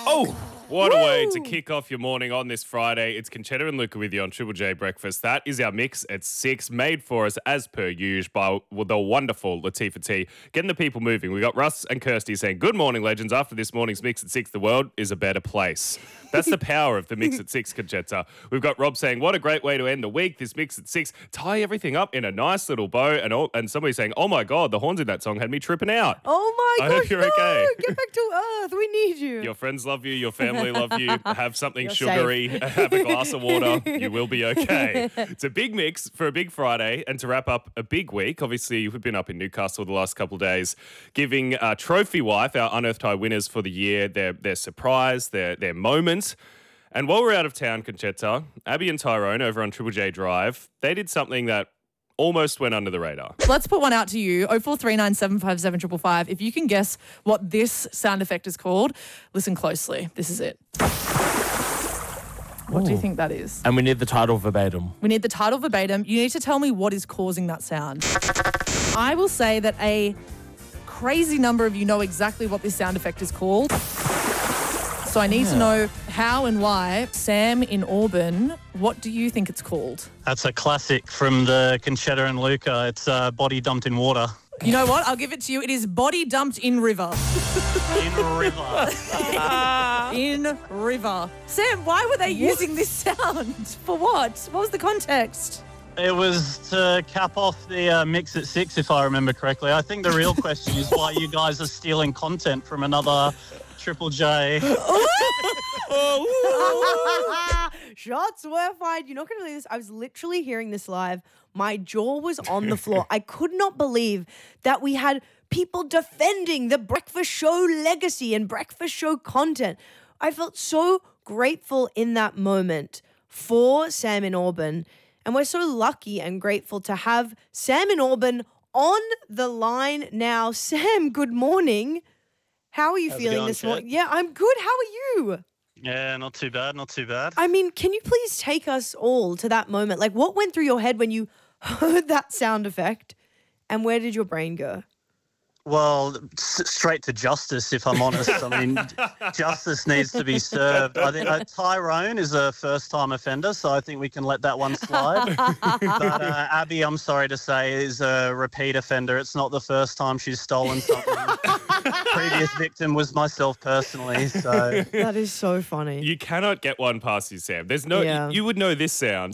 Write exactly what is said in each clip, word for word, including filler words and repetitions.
Oh, what a way Woo! to kick off your morning on this Friday. It's Conchetta and Luca with you on Triple J Breakfast. That is our mix at six, made for us as per usual by the wonderful Latifah T. Getting the people moving. We got Russ and Kirsty saying, good morning, legends. After this morning's mix at six, the world is a better place. That's the power of the mix at six, Conchetta. We've got Rob saying, what a great way to end the week. This mix at six, tie everything up in a nice little bow. And all, and somebody saying, oh my God, the horns in that song had me tripping out. Oh my I gosh, hope you're no! okay. Get back to Earth. We need you. Your friends love you. Your family love you. Have something You're sugary. Have a glass of water. You will be okay. It's a big mix for a big Friday and to wrap up a big week. Obviously, we've been up in Newcastle the last couple of days giving uh, Trophy Wife, our Unearthed High winners for the year, their, their surprise, their, their moment. And while we're out of town, Conchetta, Abby and Tyrone over on Triple J Drive, they did something that almost went under the radar. Let's put one out to you, oh four three nine seven five seven five five. If you can guess what this sound effect is called, listen closely. This is it. What do you think that is? And we need the title verbatim. We need the title verbatim. You need to tell me what is causing that sound. I will say that a crazy number of you know exactly what this sound effect is called. So I need Yeah. to know how and why. Sam in Auburn, what do you think it's called? That's a classic from the Conchetta and Luca. It's uh, body dumped in water. You know what? I'll give it to you. It is body dumped in river. In a river. In river. Sam, why were they using this sound? For what? What was the context? It was to cap off the uh, mix at six, if I remember correctly. I think the real question is why you guys are stealing content from another Triple J. Shots were fired. You're not going to believe this. I was literally hearing this live. My jaw was on the floor. I could not believe that we had people defending the breakfast show legacy and breakfast show content. I felt so grateful in that moment for Sam in Auburn. And we're so lucky and grateful to have Sam in Auburn on the line now. Sam, good morning. How are you How's it feeling going, this Chet? morning? Yeah, I'm good. How are you? Yeah, not too bad, not too bad. I mean, can you please take us all to that moment? Like, what went through your head when you heard that sound effect, and where did your brain go? Well, s- straight to justice, if I'm honest. I mean, justice needs to be served. I think uh, Tyrone is a first-time offender, so I think we can let that one slide. But uh, Abby, I'm sorry to say, is a repeat offender. It's not the first time she's stolen something. Previous victim was myself personally, so... That is so funny. You cannot get one past you, Sam. There's no, Yeah. you, you would know this sound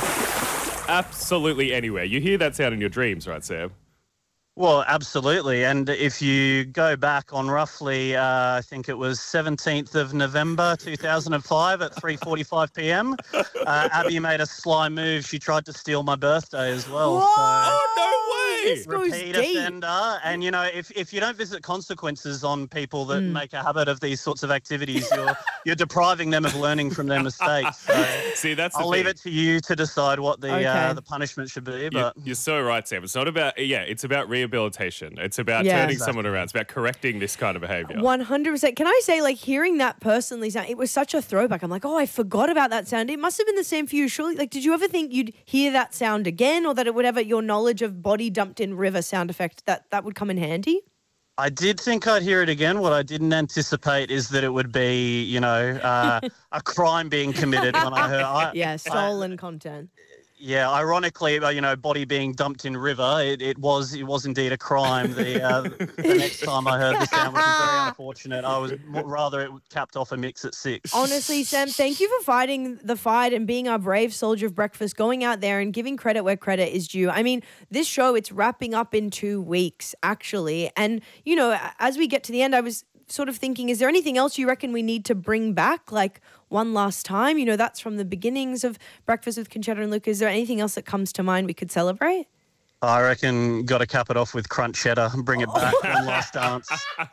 absolutely anywhere. You hear that sound in your dreams, right, Sam? Well, absolutely. And if you go back on roughly, uh, I think it was seventeenth of November two thousand five at three forty-five p.m., uh, Abby made a sly move. She tried to steal my birthday as well. Whoa! Oh, no way! This goes Repeat deep. offender. And, you know, if, if you don't visit consequences on people that Mm. make a habit of these sorts of activities, you're you're depriving them of learning from their mistakes. So See, that's the I'll thing. leave it to you to decide what the Okay. uh, the punishment should be. You- But You're so right, Sam. It's not about, yeah, it's about rehabilitation. It's about Yeah. turning Exactly. someone around. It's about correcting this kind of behavior. one hundred percent. Can I say, like, hearing that personally sound, it was such a throwback. I'm like, oh, I forgot about that sound. It must have been the same for you. Surely, like, did you ever think you'd hear that sound again, or that it would ever, your knowledge of body dumped in river sound effect, that, that would come in handy? I did think I'd hear it again. What I didn't anticipate is that it would be, you know, uh, a crime being committed when I heard. I, Yeah, stolen content. yeah, ironically, uh, you know, body being dumped in river, it, it was it was indeed a crime. The, uh, the next time I heard the sound, which was very unfortunate. I was more, rather it capped off a mix at six. Honestly, Sam, thank you for fighting the fight and being our brave soldier of breakfast, going out there and giving credit where credit is due. I mean, this show, it's wrapping up in two weeks, actually. And, you know, as we get to the end, I was sort of thinking, is there anything else you reckon we need to bring back, like one last time? You know, that's from the beginnings of Breakfast with Conchetta and Luca. Is there anything else that comes to mind we could celebrate? I reckon got to cap it off with crunch cheddar and bring it back one last dance.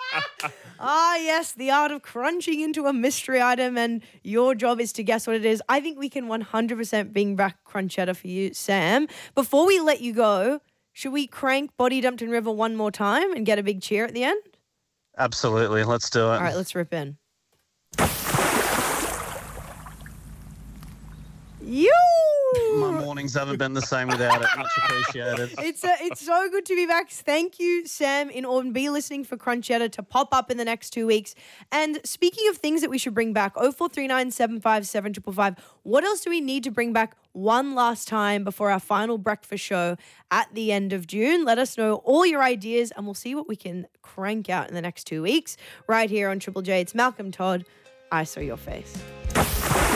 Ah, yes, the art of crunching into a mystery item, and your job is to guess what it is. I think we can one hundred percent bring back crunch cheddar for you, Sam. Before we let you go, should we crank Body Dumped in River one more time and get a big cheer at the end? Absolutely, let's do it. All right, let's rip in. You! My morning mornings haven't been the same without it. Much appreciated. It's uh, it's so good to be back. Thank you, Sam in Auburn. Be listening for Crunchetta to pop up in the next two weeks. And speaking of things that we should bring back, oh four three nine, seven five seven, five five five, what else do we need to bring back one last time before our final breakfast show at the end of June? Let us know all your ideas and we'll see what we can crank out in the next two weeks right here on Triple J. It's Malcolm Todd. I saw your face.